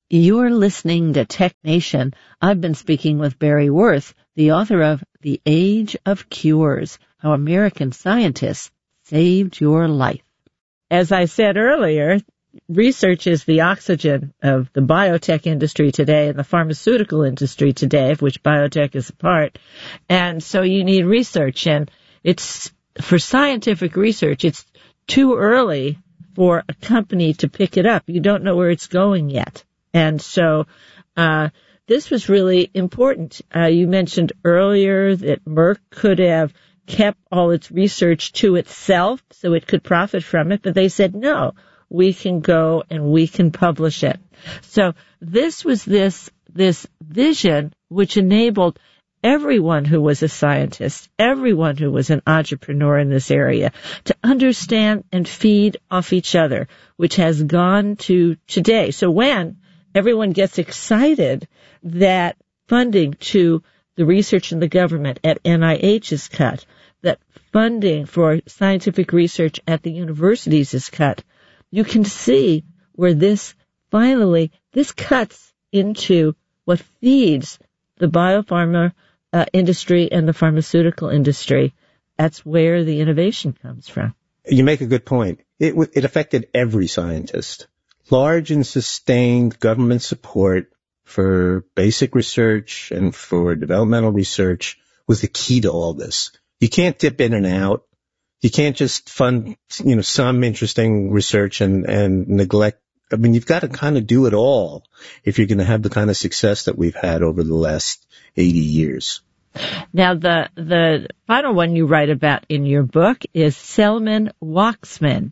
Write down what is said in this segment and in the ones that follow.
You're listening to Tech Nation. I've been speaking with Barry Worth, the author of The Age of Cures, How American Scientists Saved Your Life. As I said earlier, research is the oxygen of the biotech industry today and the pharmaceutical industry today, of which biotech is a part. And so you need research. And it's, for scientific research, it's too early for a company to pick it up. You don't know where it's going yet. And so this was really important. You mentioned earlier that Merck could have kept all its research to itself so it could profit from it, but they said, no, we can go and we can publish it. So this was this vision which enabled everyone who was a scientist, everyone who was an entrepreneur in this area, to understand and feed off each other, which has gone to today. So when everyone gets excited that funding to the research in the government at NIH is cut, that funding for scientific research at the universities is cut, you can see where this cuts into what feeds the biopharma industry and the pharmaceutical industry. That's where the innovation comes from. You make a good point. It affected every scientist. Large and sustained government support for basic research and for developmental research was the key to all this. You can't dip in and out. You can't just fund, some interesting research and neglect. I mean, you've got to kind of do it all if you're going to have the kind of success that we've had over the last 80 years. Now, the final one you write about in your book is Selman Waksman,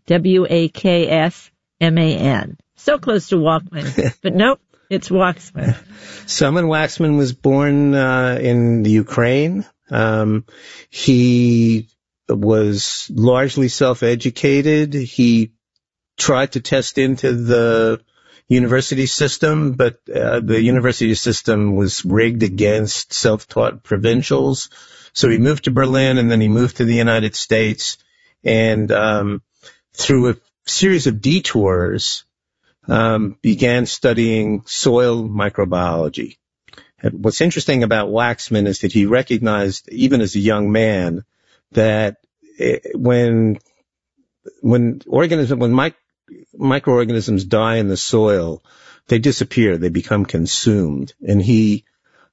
Waksman. So close to Walkman, but nope, it's Waksman. Selman Waksman was born in the Ukraine. He was largely self-educated. He tried to test into the university system, but the university system was rigged against self-taught provincials. So he moved to Berlin, and then he moved to the United States. And through a series of detours, began studying soil microbiology. And what's interesting about Waksman is that he recognized, even as a young man, that when microorganisms die in the soil, they disappear, they become consumed. And he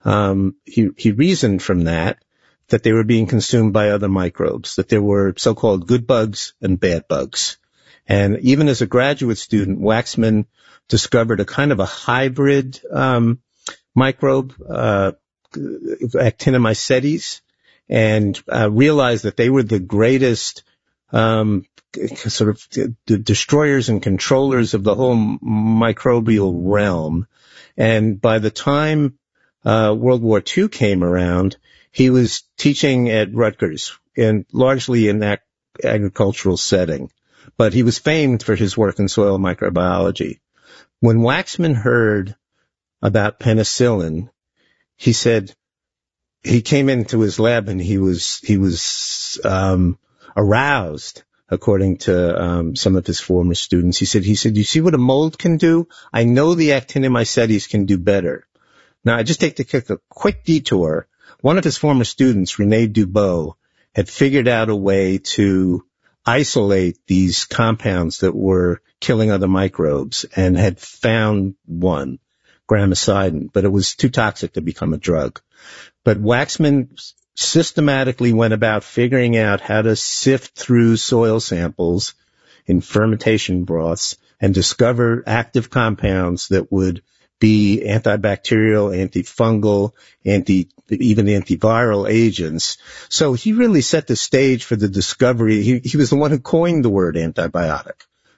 reasoned from that they were being consumed by other microbes, that there were so-called good bugs and bad bugs. And even as a graduate student, Waksman discovered a kind of a hybrid microbe, Actinomycetes, and realized that they were the greatest sort of the destroyers and controllers of the whole microbial realm. And by the time World War II came around, he was teaching at Rutgers, and largely in that agricultural setting. But he was famed for his work in soil microbiology. When Waksman heard about penicillin, he said he came into his lab and he was aroused, according to some of his former students. He said, you see what a mold can do? I know the Actinomycetes can do better. Now, I just take a quick detour. One of his former students, Rene Dubois, had figured out a way to isolate these compounds that were killing other microbes, and had found one, gramicidin, but it was too toxic to become a drug. But Waksman systematically went about figuring out how to sift through soil samples in fermentation broths and discover active compounds that would be antibacterial, antifungal, even antiviral agents. So he really set the stage for the discovery. He was the one who coined the word antibiotic.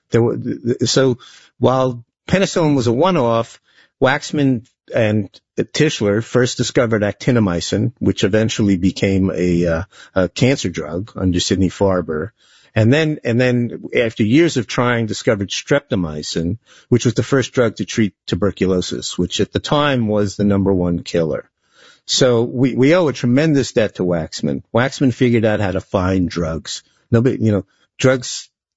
So while penicillin was a one-off, Waksman and Tischler first discovered actinomycin, which eventually became a cancer drug under Sidney Farber. And then after years of trying, discovered streptomycin, which was the first drug to treat tuberculosis, which at the time was the number one killer. So we owe a tremendous debt to Waksman. Waksman figured out how to find drugs. Drugs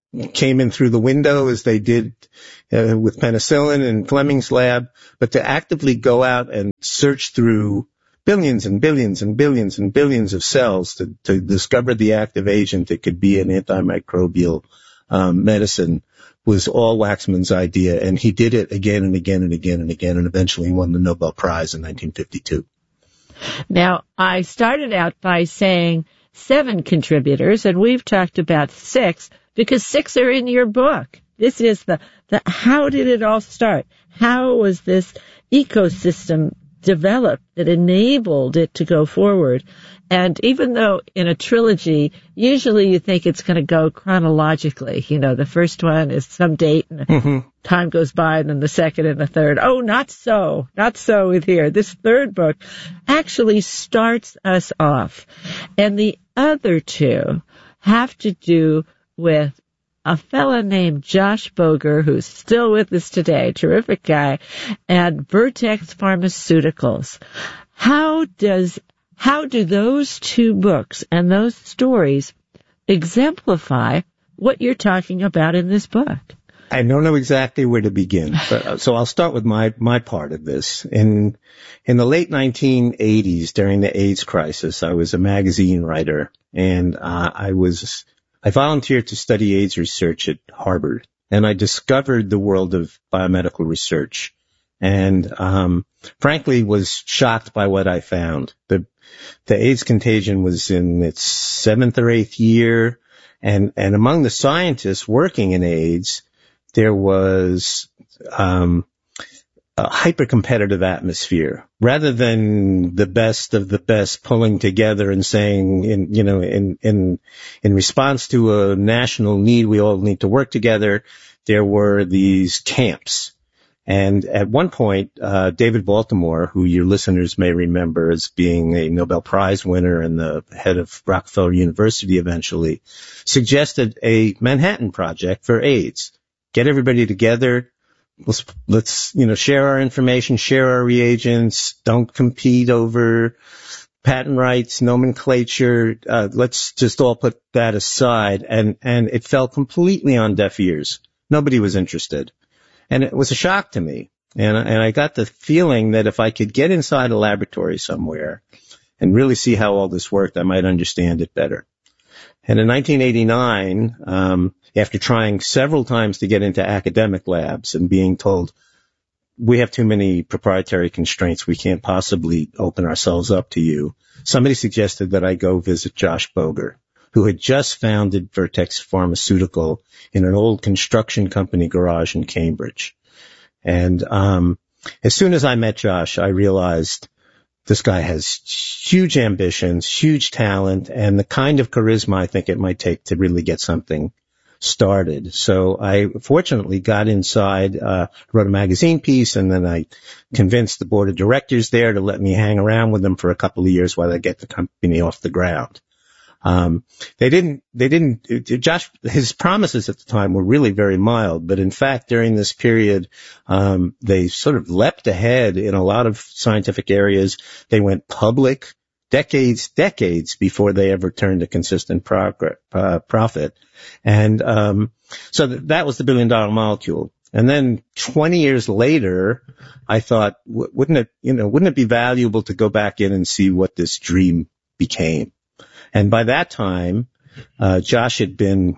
came in through the window as they did with penicillin in Fleming's lab, but to actively go out and search through billions and billions and billions and billions of cells to discover the active agent that could be an antimicrobial medicine was all Waxman's idea, and he did it again and again and again and again, and eventually won the Nobel Prize in 1952. Now, I started out by saying 7 contributors, and we've talked about 6, because 6 are in your book. This is the how did it all start? How was this ecosystem developed that enabled it to go forward? And even though in a trilogy, usually you think it's going to go chronologically, the first one is some date and time goes by, and then the second and the third. Oh, not so with here. This third book actually starts us off. And the other 2 have to do with a fella named Josh Boger, who's still with us today, terrific guy, and Vertex Pharmaceuticals. How do those 2 books and those stories exemplify what you're talking about in this book? I don't know exactly where to begin, but so I'll start with my part of this. In the late 1980s, during the AIDS crisis, I was a magazine writer, and I volunteered to study AIDS research at Harvard, and I discovered the world of biomedical research, and frankly was shocked by what I found. The AIDS contagion was in its 7th or 8th year, and among the scientists working in AIDS, there was a hyper-competitive atmosphere. Rather than the best of the best pulling together and saying, in response to a national need, we all need to work together, there were these camps. And at one point, David Baltimore, who your listeners may remember as being a Nobel Prize winner and the head of Rockefeller University eventually, suggested a Manhattan Project for AIDS. Get everybody together. Let's share our information, share our reagents, don't compete over patent rights, nomenclature. Let's just all put that aside. And it fell completely on deaf ears. Nobody was interested. And it was a shock to me. And I got the feeling that if I could get inside a laboratory somewhere and really see how all this worked, I might understand it better. And in 1989, after trying several times to get into academic labs and being told, we have too many proprietary constraints, we can't possibly open ourselves up to you, somebody suggested that I go visit Josh Boger, who had just founded Vertex Pharmaceutical in an old construction company garage in Cambridge. And as soon as I met Josh, I realized this guy has huge ambitions, huge talent, and the kind of charisma I think it might take to really get something started. So I fortunately got inside, wrote a magazine piece, and then I convinced the board of directors there to let me hang around with them for a couple of years while I get the company off the ground. Josh, his promises at the time were really very mild, but in fact, during this period, they sort of leapt ahead in a lot of scientific areas. They went public decades before they ever turned a consistent profit. And, so that was the $1 billion molecule. And then 20 years later, I thought, wouldn't it be valuable to go back in and see what this dream became? And by that time, Josh had been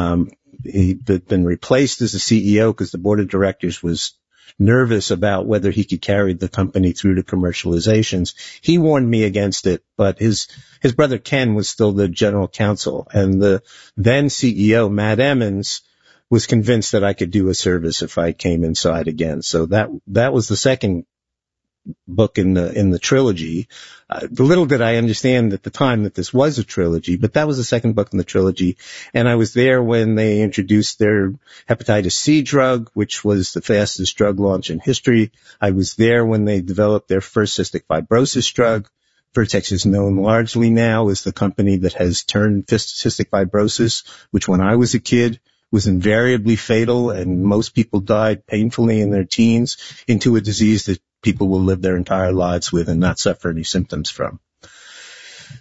replaced as the CEO because the board of directors was nervous about whether he could carry the company through to commercializations. He warned me against it, but his brother Ken was still the general counsel, and the then CEO, Matt Emmons, was convinced that I could do a service if I came inside again. So that was the second book in the trilogy. Little did I understand at the time that this was a trilogy, but that was the second book in the trilogy. And I was there when they introduced their hepatitis C drug, which was the fastest drug launch in history. I was there when they developed their first cystic fibrosis drug. Vertex is known largely now as the company that has turned cystic fibrosis, which when I was a kid was invariably fatal, and most people died painfully in their teens, into a disease that people will live their entire lives with and not suffer any symptoms from.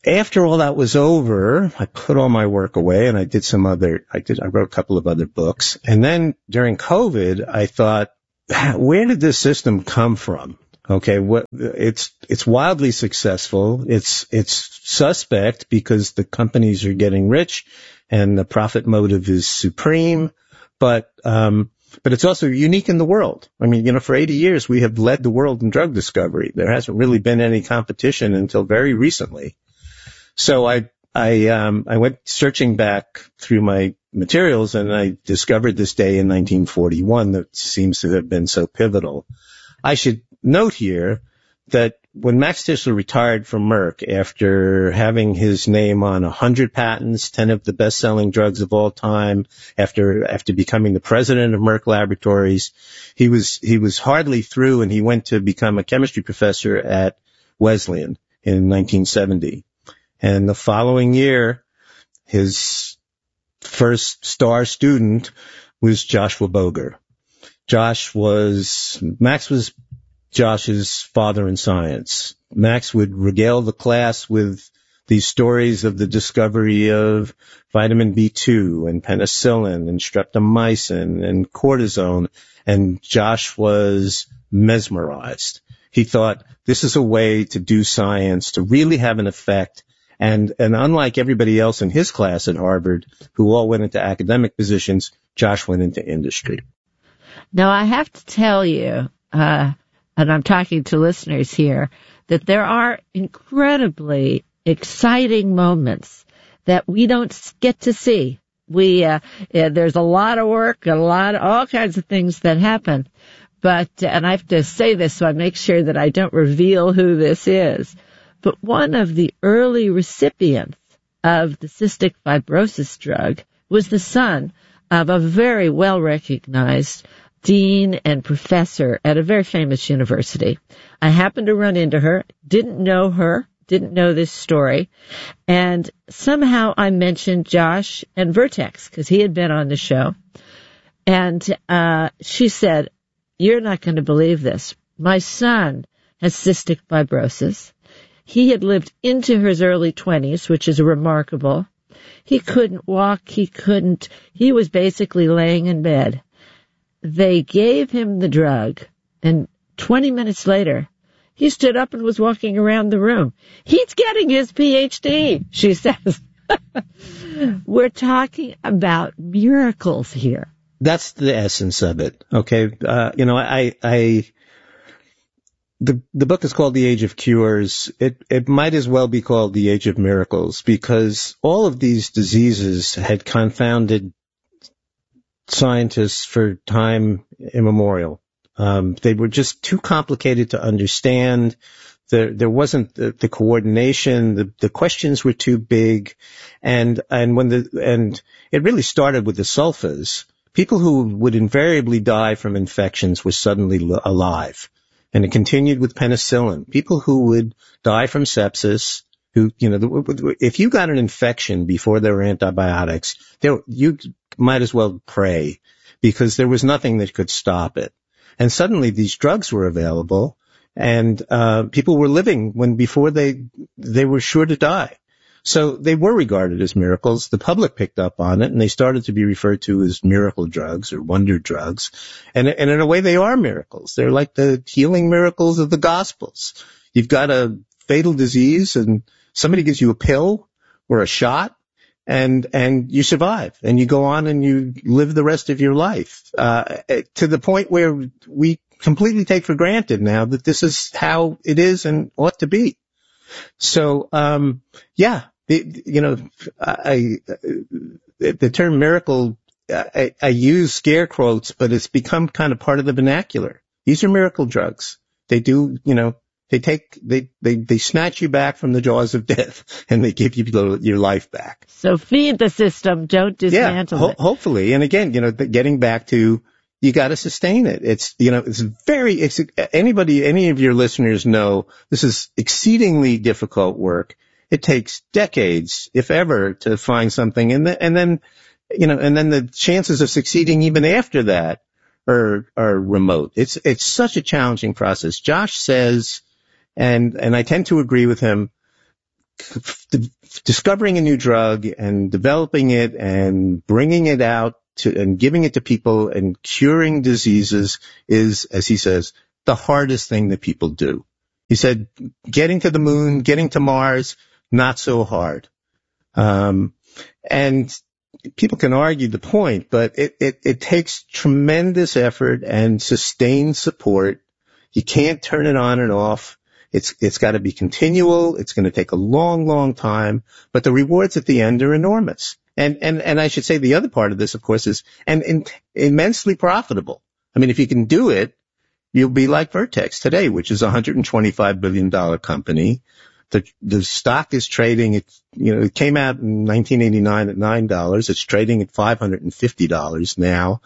after all that was over, I put all my work away and I wrote a couple of other books. And then during COVID, I thought, where did this system come from? Okay, it's wildly successful. It's suspect because the companies are getting rich and the profit motive is supreme, but it's also unique in the world. I mean, for 80 years we have led the world in drug discovery. There hasn't really been any competition until very recently. So I went searching back through my materials and I discovered this day in 1941 that seems to have been so pivotal. I should note here that when Max Tissler retired from Merck after having his name on 100 patents, 10 of the best-selling drugs of all time, after becoming the president of Merck Laboratories, he was hardly through and he went to become a chemistry professor at Wesleyan in 1970. And the following year, his first star student was Joshua Boger. Max was Josh's father in science. Max would regale the class with these stories of the discovery of vitamin B2 and penicillin and streptomycin and cortisone, and Josh was mesmerized. He thought, this is a way to do science, to really have an effect. And unlike everybody else in his class at Harvard, who all went into academic positions, Josh went into industry. Now, I have to tell you, and I'm talking to listeners here, that there are incredibly exciting moments that we don't get to see. There's a lot of work, all kinds of things that happen. But, and I have to say this so I make sure that I don't reveal who this is, but one of the early recipients of the cystic fibrosis drug was the son of a very well-recognized dean and professor at a very famous university. I happened to run into her, didn't know this story, and somehow I mentioned Josh and Vertex because he had been on the show. And she said, "You're not going to believe this. My son has cystic fibrosis. He had lived into his early 20s, which is remarkable. He couldn't walk. He was basically laying in bed. They gave him the drug, and 20 minutes later, he stood up and was walking around the room. He's getting his PhD," she says. We're talking about miracles here. That's the essence of it. Okay. The book is called The Age of Cures. It might as well be called The Age of Miracles because all of these diseases had confounded scientists for time immemorial. They were just too complicated to understand. There wasn't the coordination. The questions were too big. And it really started with the sulfas. People who would invariably die from infections were suddenly alive. And it continued with penicillin. People who would die from sepsis, if you got an infection before there were antibiotics, you might as well pray because there was nothing that could stop it. And suddenly these drugs were available and people were living before they were sure to die. So they were regarded as miracles. The public picked up on it and they started to be referred to as miracle drugs or wonder drugs. And in a way they are miracles. They're like the healing miracles of the Gospels. You've got a fatal disease and somebody gives you a pill or a shot and you survive and you go on and you live the rest of your life, to the point where we completely take for granted now that this is how it is and ought to be. So, the term miracle, I use scare quotes, but it's become kind of part of the vernacular. These are miracle drugs. They do, they snatch you back from the jaws of death and they give you your life back. So feed the system, don't dismantle it. Hopefully. And again, getting back to, you got to sustain it. Any of your listeners know this is exceedingly difficult work. It takes decades, if ever, to find something. And then the chances of succeeding even after that are remote. It's such a challenging process. Josh says, and I tend to agree with him, discovering a new drug and developing it and bringing it out and giving it to people and curing diseases is, as he says, the hardest thing that people do. He said, getting to the moon, getting to Mars, not so hard. And people can argue the point, but it takes tremendous effort and sustained support. You can't turn it on and off. It's got to be continual. It's going to take a long, long time, but the rewards at the end are enormous. And I should say the other part of this, of course, is and immensely profitable. I mean, if you can do it, you'll be like Vertex today, which is a $125 billion company. The stock is trading, it came out in 1989 at $9. It's trading at $550 now.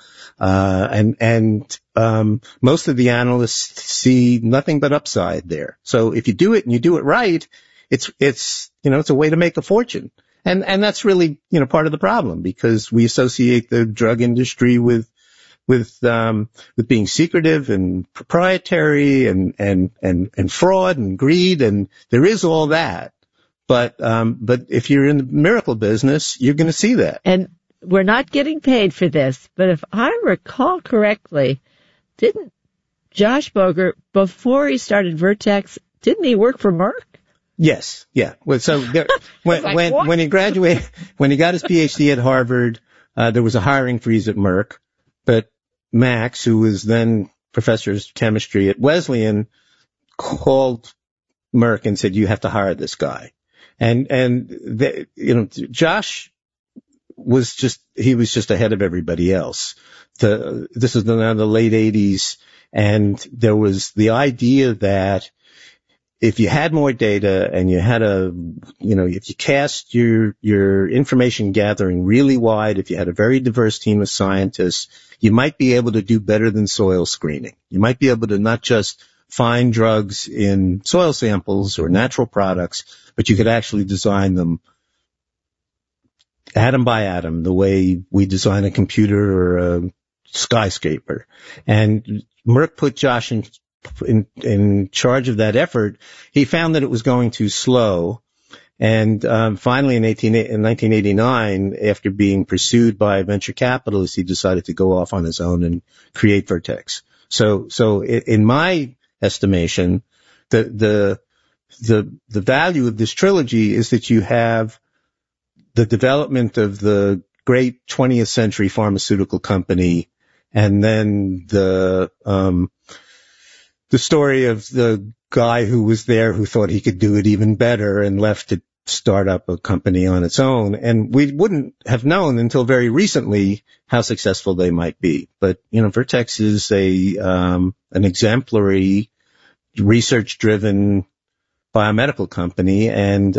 Most of the analysts see nothing but upside there. So if you do it and you do it right, it's a way to make a fortune. And that's really, part of the problem, because we associate the drug industry with being secretive and proprietary and fraud and greed, and there is all that. But if you're in the miracle business, you're going to see that. And we're not getting paid for this, but if I recall correctly, didn't Josh Boger, before he started Vertex, didn't he work for Merck? Yes, yeah. Well, so when he graduated, when he got his PhD at Harvard, there was a hiring freeze at Merck, but Max, who was then professor of chemistry at Wesleyan, called Merck and said, "You have to hire this guy." Josh was just ahead of everybody else. This is now the late 80s, and there was the idea that if you had more data and you had if you cast your information gathering really wide, if you had a very diverse team of scientists, you might be able to do better than soil screening. You might be able to not just find drugs in soil samples or natural products, but you could actually design them atom by atom, the way we design a computer or a skyscraper. And Merck put Josh in charge of that effort. He found that it was going too slow. And finally, in 1989, after being pursued by venture capitalists, he decided to go off on his own and create Vertex. So in my estimation, the value of this trilogy is that you have the development of the great 20th century pharmaceutical company, and then the story of the guy who was there who thought he could do it even better and left to start up a company on its own. And we wouldn't have known until very recently how successful they might be. But, Vertex is an exemplary, research-driven biomedical company, and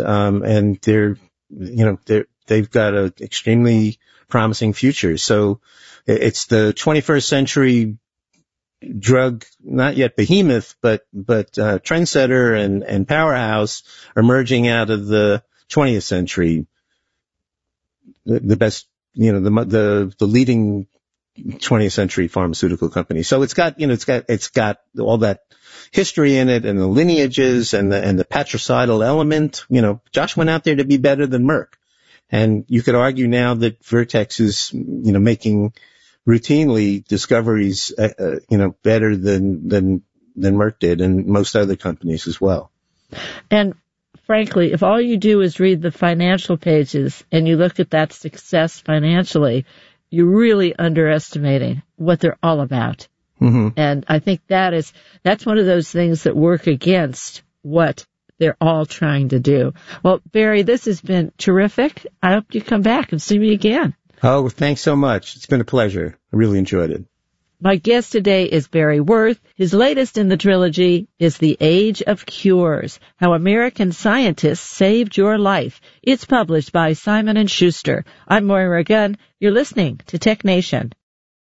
they've got an extremely promising future. So it's the 21st century drug, not yet behemoth, but trendsetter and powerhouse emerging out of the 20th century. The best, the leading 20th century pharmaceutical company. So it's got all that history in it, and the lineages and the patricidal element. Josh went out there to be better than Merck. And you could argue now that Vertex is, making routinely discoveries, better than Merck did, and most other companies as well. And frankly, if all you do is read the financial pages and you look at that success financially, you're really underestimating what they're all about. Mm-hmm. And I think that's one of those things that work against what they're all trying to do. Well, Barry, this has been terrific. I hope you come back and see me again. Oh, thanks so much. It's been a pleasure. I really enjoyed it. My guest today is Barry Worth. His latest in the trilogy is The Age of Cures, How American Scientists Saved Your Life. It's published by Simon & Schuster. I'm Moira Gunn. You're listening to Tech Nation.